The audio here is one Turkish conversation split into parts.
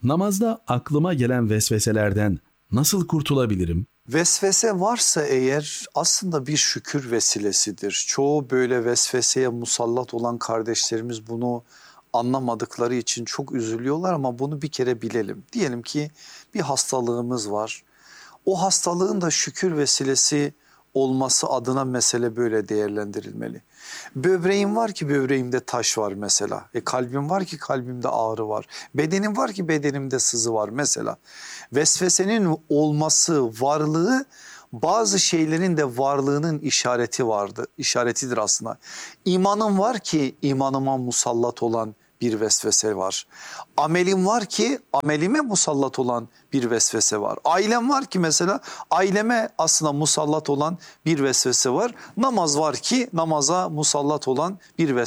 Namazda aklıma gelen vesveselerden nasıl kurtulabilirim? Vesvese varsa eğer aslında bir şükür vesilesidir. Çoğu böyle vesveseye musallat olan kardeşlerimiz bunu anlamadıkları için çok üzülüyorlar ama bunu bir kere bilelim. Diyelim ki bir hastalığımız var. O hastalığın da şükür vesilesi olması adına mesele böyle değerlendirilmeli. Böbreğim var ki böbreğimde taş var mesela. Kalbim var ki kalbimde ağrı var. Bedenim var ki bedenimde sızı var mesela. Vesvesenin olması, varlığı bazı şeylerin de varlığının işaretidir aslında. İmanım var ki imanıma musallat olan bir vesvese var. Amelim var ki amelime musallat olan bir vesvese var. Ailem var ki mesela aileme aslında musallat olan bir vesvese var. Namaz var ki namaza musallat olan bir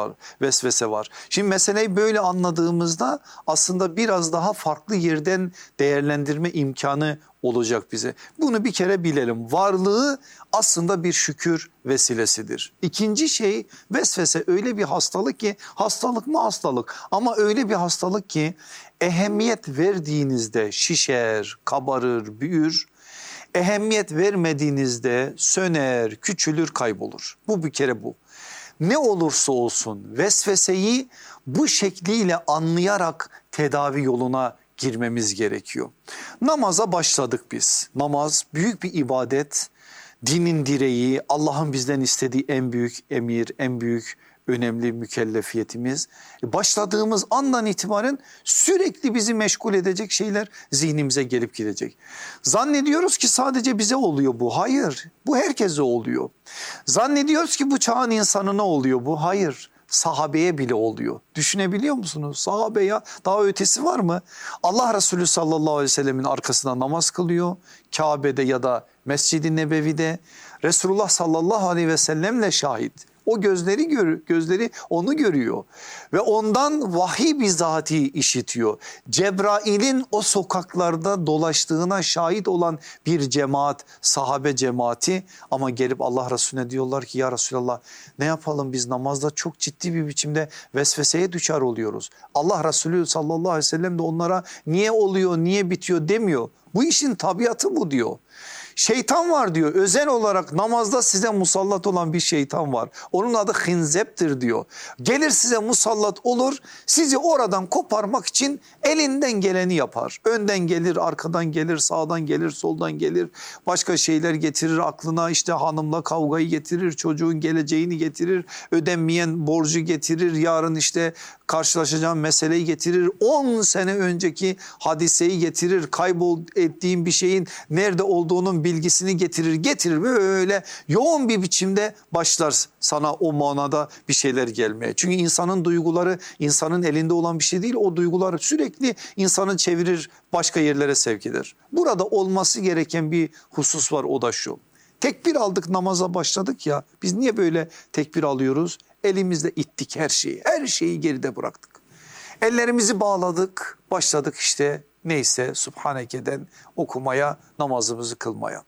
vesvese var. Şimdi meseleyi böyle anladığımızda aslında biraz daha farklı yerden değerlendirme imkanı olacak bize. Bunu bir kere bilelim. Varlığı aslında bir şükür vesilesidir. İkinci şey, vesvese öyle bir hastalık ki, hastalık mı hastalık ama öyle bir hastalık ki ehemmiyet verdiğinizde şişer, kabarır, büyür. Ehemmiyet vermediğinizde söner, küçülür, kaybolur. Bu bir kere bu. Ne olursa olsun vesveseyi bu şekliyle anlayarak tedavi yoluna girmemiz gerekiyor. Namaza başladık biz. Namaz büyük bir ibadet, dinin direği, Allah'ın bizden istediği en büyük emir, en büyük önemli mükellefiyetimiz. Başladığımız andan itibaren sürekli bizi meşgul edecek şeyler zihnimize gelip gidecek. Zannediyoruz ki sadece bize oluyor bu. Hayır, bu herkese oluyor. Zannediyoruz ki bu çağın insanına oluyor bu. Hayır. Sahabeye bile oluyor. Düşünebiliyor musunuz? Sahabe ya, daha ötesi var mı? Allah Resulü sallallahu aleyhi ve sellemin arkasında namaz kılıyor. Kabe'de ya da Mescid-i Nebevi'de Resulullah sallallahu aleyhi ve sellemle şahit. O gözleri onu görüyor ve ondan vahiy bizatihi işitiyor. Cebrail'in o sokaklarda dolaştığına şahit olan bir cemaat, sahabe cemaati, ama gelip Allah Resulüne diyorlar ki ya Resulallah ne yapalım, biz namazda çok ciddi bir biçimde vesveseye düşer oluyoruz. Allah Resulü sallallahu aleyhi ve sellem de onlara niye oluyor, niye bitiyor demiyor. Bu işin tabiatı bu diyor. Şeytan var diyor, özel olarak namazda size musallat olan bir şeytan var. Onun adı Hinzep'tir diyor. Gelir size musallat olur, sizi oradan koparmak için elinden geleni yapar. Önden gelir, arkadan gelir, sağdan gelir, soldan gelir. Başka şeyler getirir aklına, işte hanımla kavgayı getirir, çocuğun geleceğini getirir, ödenmeyen borcu getirir, yarın işte karşılaşacağım meseleyi getirir, 10 sene önceki hadiseyi getirir, kaybol ettiğin bir şeyin nerede olduğunun bilgisini getirir böyle yoğun bir biçimde başlar sana o manada bir şeyler gelmeye. Çünkü insanın duyguları insanın elinde olan bir şey değil, o duygular sürekli insanı çevirir, başka yerlere sevk eder. Burada olması gereken bir husus var, o da şu: tekbir aldık, namaza başladık ya, biz niye böyle tekbir alıyoruz? Elimizde ittik her şeyi geride bıraktık. Ellerimizi bağladık, başladık işte neyse Subhaneke'den okumaya, namazımızı kılmaya.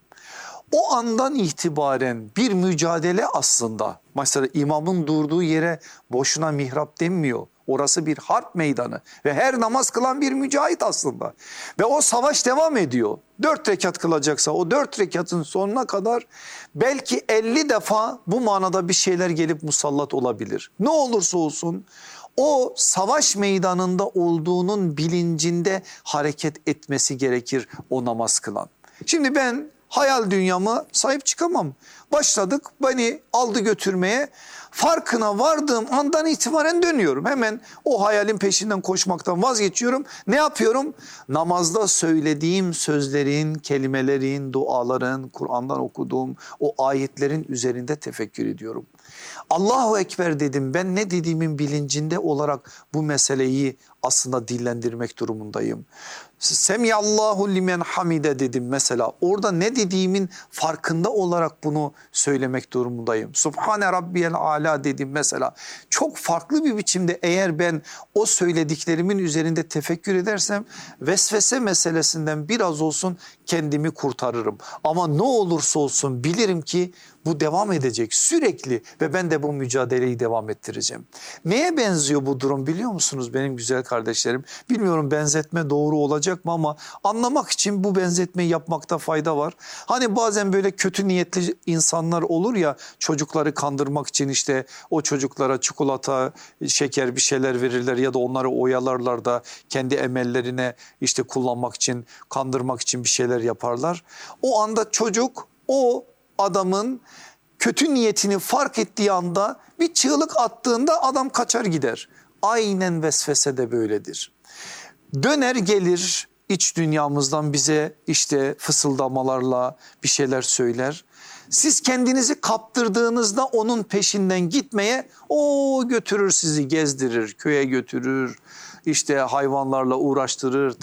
O andan itibaren bir mücadele aslında. Mesela imamın durduğu yere boşuna mihrap denmiyor. Orası bir harp meydanı ve her namaz kılan bir mücahit aslında. Ve o savaş devam ediyor. 4 rekat kılacaksa o 4 rekatın sonuna kadar belki 50 defa bu manada bir şeyler gelip musallat olabilir. Ne olursa olsun o savaş meydanında olduğunun bilincinde hareket etmesi gerekir o namaz kılan. Şimdi ben hayal dünyama sahip çıkamam. Başladık, beni aldı götürmeye. Farkına vardığım andan itibaren dönüyorum. Hemen o hayalin peşinden koşmaktan vazgeçiyorum. Ne yapıyorum? Namazda söylediğim sözlerin, kelimelerin, duaların, Kur'an'dan okuduğum o ayetlerin üzerinde tefekkür ediyorum. Allahu Ekber dedim, ben ne dediğimin bilincinde olarak bu meseleyi aslında dillendirmek durumundayım. Semiyallahu limen hamide dedim mesela, orada ne dediğimin farkında olarak bunu söylemek durumundayım. Subhane rabbiyel ala dedim mesela, çok farklı bir biçimde eğer ben o söylediklerimin üzerinde tefekkür edersem vesvese meselesinden biraz olsun kendimi kurtarırım. Ama ne olursa olsun bilirim ki Bu devam edecek sürekli ve ben de bu mücadeleyi devam ettireceğim. Neye benziyor bu durum biliyor musunuz benim güzel kardeşlerim? Bilmiyorum benzetme doğru olacak mı ama anlamak için bu benzetmeyi yapmakta fayda var. Hani bazen böyle kötü niyetli insanlar olur ya, çocukları kandırmak için işte o çocuklara çikolata, şeker bir şeyler verirler ya da onları oyalarlar da kendi emellerine işte kullanmak için, kandırmak için bir şeyler yaparlar. O anda çocuk o adamın kötü niyetini fark ettiği anda bir çığlık attığında adam kaçar gider. Aynen vesvese de böyledir. Döner gelir iç dünyamızdan bize işte fısıldamalarla bir şeyler söyler. Siz kendinizi kaptırdığınızda onun peşinden gitmeye o götürür, sizi gezdirir, köye götürür, işte hayvanlarla uğraştırır,